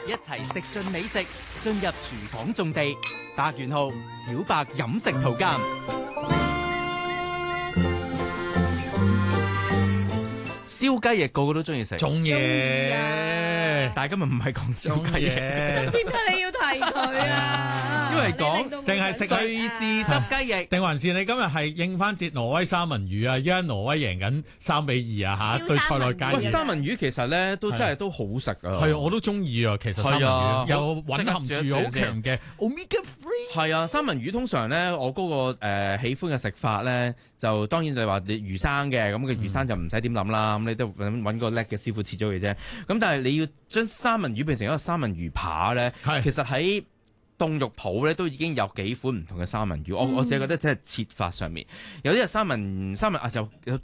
一齊食盡美食，進入廚房種地。百元號小白飲食圖鑑。燒雞翼個個都中意食， 中意但係今日唔係講燒雞翼， 咁點解你要提佢啊？ 因為講定係食瑞士汁雞翼， 定還是你今日係應翻節挪威三文魚啊？依家挪威贏緊3-2啊嚇，對塞內加爾。 喂，三文魚其實咧都真係都好食啊！ 係啊，我都中意啊。其實三文魚有蘊含住好強嘅 omega 3。 係啊，三文魚通常咧，我嗰個喜歡嘅食法咧，就當然就係話你魚生嘅，咁嘅魚生就唔使點諗啦，咁你都揾個叻嘅師傅切咗佢啫。咁但係你要將三文魚變成一個三文魚扒咧，其實喺凍肉鋪咧都已經有幾款唔同嘅三文魚。我自己覺得即係切法上面，有啲係三文有